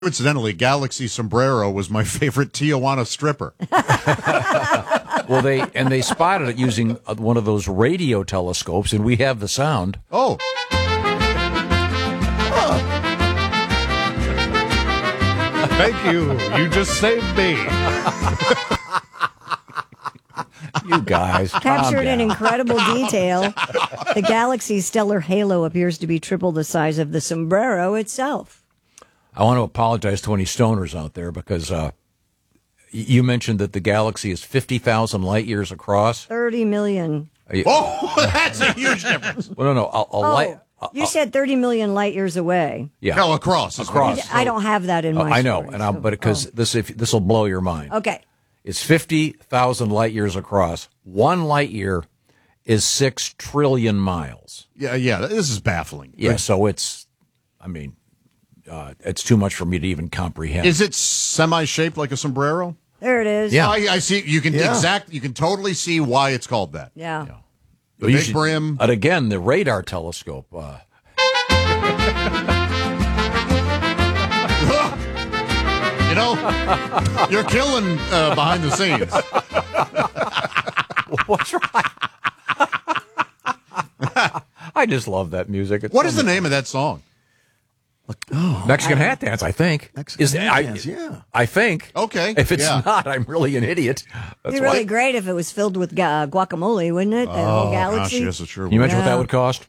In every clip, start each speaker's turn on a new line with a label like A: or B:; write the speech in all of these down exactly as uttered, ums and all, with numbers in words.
A: Coincidentally, Galaxy Sombrero was my favorite Tijuana stripper.
B: Well, they and they spotted it using one of those radio telescopes, and we have the sound.
A: Oh.
C: Thank you. You just saved me.
B: You guys.
D: Captured in incredible detail, the Galaxy's stellar halo appears to be triple the size of the sombrero itself.
B: I want to apologize to any stoners out there because uh, you mentioned that the galaxy is fifty thousand light years across.
D: thirty million.
B: You,
A: oh, that's a huge difference.
B: Well, no, no. A, a
D: oh,
B: light, a,
D: you said thirty million light years away.
B: Yeah.
A: No, across.
B: Across.
D: I don't have that in
B: uh,
D: my
B: I know,
D: story,
B: and I,
D: so-
B: but because
D: oh.
B: this if this will blow your mind.
D: Okay.
B: It's fifty thousand light years across. One light year is six trillion miles.
A: Yeah, yeah. This is baffling.
B: Yeah, so it's, I mean, uh, it's too much for me to even comprehend.
A: Is it semi-shaped like a sombrero?
D: There it is.
B: Yeah.
A: I, I see. You can
C: Yeah.
A: exact. You can totally see why it's called that.
D: Yeah.
B: Yeah.
A: The
B: You
A: big
B: should-
A: brim.
B: And again, the radar telescope. Uh,
A: You know, you're killing uh, behind the scenes.
B: what's right? I just love that music. It's
A: What
B: so
A: is the
B: much-
A: name of that song?
B: Mexican Hat Dance, I think.
E: Mexican
B: Is-
E: Hat
B: I,
E: Dance, yeah.
B: I think.
A: Okay,
B: If it's
A: yeah.
B: not, I'm really an idiot. That's
D: It'd be
B: why.
D: really great if it was filled with gu- guacamole, wouldn't it? The whole
A: Oh, gosh,
D: galaxy.
A: yes, it sure
B: Can you
A: would.
B: imagine what
D: Yeah.
B: that would cost?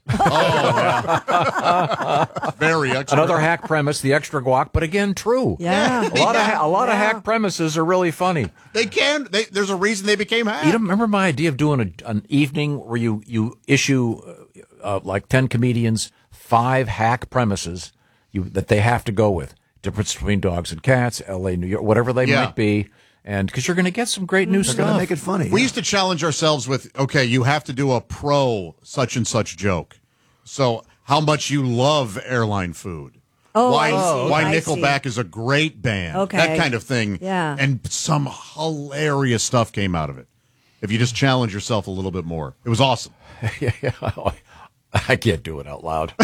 A: Very extra.
B: Another hack premise, the extra guac, but again, true.
D: Yeah.
B: A lot of ha- a lot of
D: Yeah.
B: hack premises are really funny.
A: They can. They, there's a reason they became hacked.
B: You don't remember my idea of doing a, an evening where you you issue uh, uh, like ten comedians five hack premises you that they have to go with. Difference between dogs and cats, L A, New York, whatever they
A: Yeah.
B: might be, and because you're going to get some great new
E: They're
B: stuff.
E: going to make it funny.
A: We
E: yeah.
A: used to challenge ourselves with, okay, you have to do a pro such and such joke. So, how much you love airline food?
D: Oh,
A: why,
D: I see.
A: why
D: I
A: Nickelback
D: see.
A: is a great band?
D: Okay.
A: That kind of thing.
D: Yeah.
A: And some hilarious stuff came out of it. If you just challenge yourself a little bit more, it was awesome.
B: yeah, yeah. I can't do it out loud.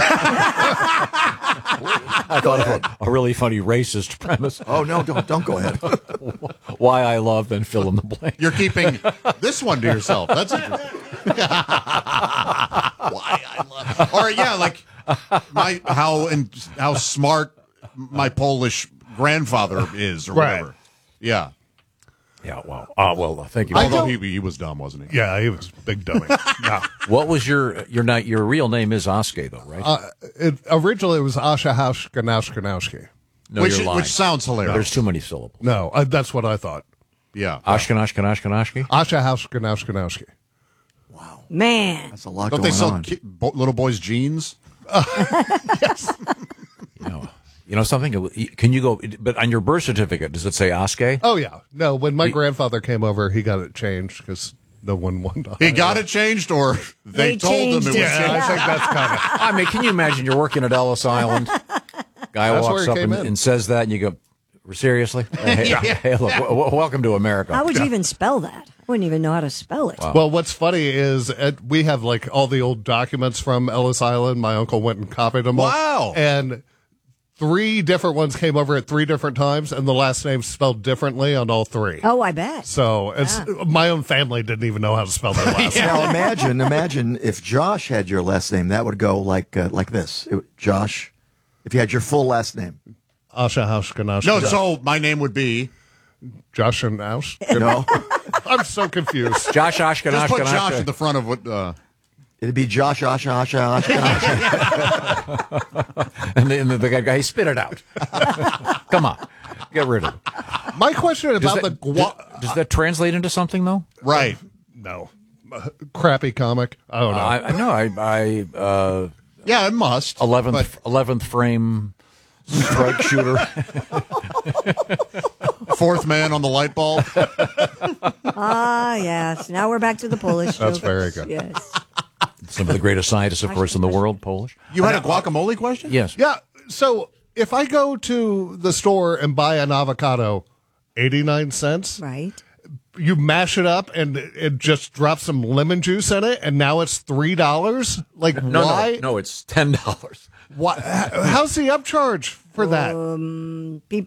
B: I thought of a, a really funny racist premise.
E: Oh, no, don't don't go ahead.
B: Why I love, then fill in the blank.
A: You're keeping this one to yourself. That's interesting. Why I love. Or yeah, like my how and how smart my Polish grandfather is, or
C: Right.
A: whatever. Yeah.
B: Yeah, wow. Uh, well, uh, thank you.
A: Although he he was dumb, wasn't he?
C: Yeah, he was a big dummy. Yeah.
B: What was your your not your real name is Oskar though, right?
C: Uh, it, originally, it was Asha House Ganowski.
B: no,
A: which
B: you're lying.
A: which sounds hilarious.
B: There's too many syllables.
C: No, uh, that's what I thought.
A: Yeah.
B: Ashkenaz, Ashkenaz,
C: Asha House Ganowski.
D: Man.
E: That's a lot
A: Don't
E: going
A: they sell
E: on.
A: ki- bo- little boys' jeans?
B: You know, you know something. Can you go? But on your birth certificate, does it say Oskar?
C: Oh, yeah. No, when my grandfather came over, he got it changed because no one wanted to
A: He
C: hire
A: got
C: it.
A: it changed, or they,
D: They
A: told him it
D: changed
A: was
D: it.
C: Yeah,
A: changed.
C: I think that's kind of.
B: I mean, can you imagine you're working at Ellis Island? Guy
C: That's where
B: walks
C: he
B: up
C: came
B: and,
C: in.
B: and says that, and you go, "Seriously? Hey, hey, look, w- w- welcome to America."
D: How would you even spell that? I wouldn't even know how to spell it.
C: Well, what's funny is uh we have like all the old documents from Ellis Island. My uncle went and copied them all.
A: Wow.
C: And three different ones came over at three different times, and the last name's spelled differently on all three.
D: Oh, I bet.
C: So it's my own family didn't even know how to spell their last name.
E: Now imagine, imagine if Josh had your last name, that would go like uh, like this. It, Josh, if you had your full last name.
C: Asha House Ganowski.
A: No, so my name would be
C: Josh and House.
E: No,
C: I'm so confused.
B: Josh Ashkenaz,
A: just put Josh
B: Ashkenaz.
A: at the front of what. Uh,
E: it'd be Josh, Asha, Asha, Asha.
B: and the, and the guy, guy, spit it out. Come on, get rid of it.
C: My question
B: Does
C: about
B: that,
C: the gua-
B: does, does that translate into something though?
A: right.
C: no Uh, crappy comic. I don't know.
B: I I know. I I uh,
A: Yeah, it must.
B: eleventh eleventh frame strike shooter.
A: But fourth man on the light bulb.
D: Ah, yes. Now we're back to the Polish.
C: That's
D: joke.
C: very good.
D: Yes.
B: Some of the greatest scientists, of course, in the world, Polish.
A: You had a guacamole question?
B: Yes.
C: Yeah. So if I go to the store and buy an avocado, eighty-nine cents,
D: Right.
C: you mash it up and it just drops some lemon juice in it, and now it's three dollars. Like
B: No,
C: why?
B: no, no. It's ten dollars.
C: Why? How's the upcharge for that?
D: People